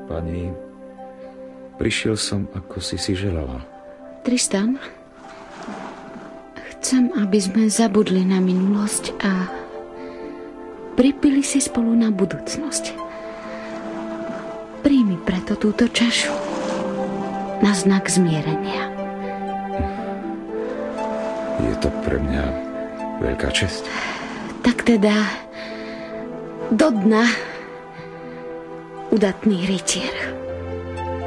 Pani, prišiel som, ako si želala. Tristan, chcem, aby sme zabudli na minulosť a pripili si spolu na budúcnosť. Príjmi preto túto čašu na znak zmierenia. Je to pre mňa veľká česť. Tak teda do dna, udatný rytier.